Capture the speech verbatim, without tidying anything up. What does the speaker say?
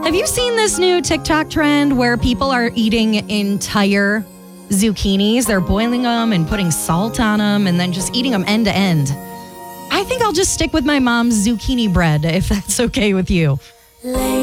Have you seen this new TikTok trend where people are eating entire zucchinis? They're boiling them and putting salt on them and then just eating them end to end. I think I'll just stick with my mom's zucchini bread if that's okay with you.